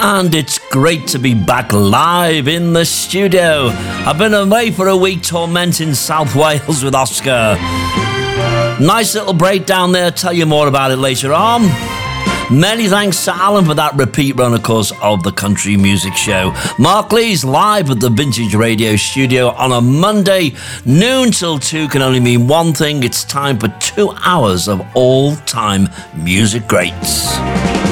and it's great to be back live in the studio. I've been away for a week tormenting South Wales with Oscar. Nice little breakdown there, tell you more about it later on. Many thanks to Alan for that repeat run, of course, of the Country Music Show. Mark Lee's live at the Vintage Radio Studio on a Monday. Noon till 2 can only mean one thing. It's time for 2 hours of all-time music greats.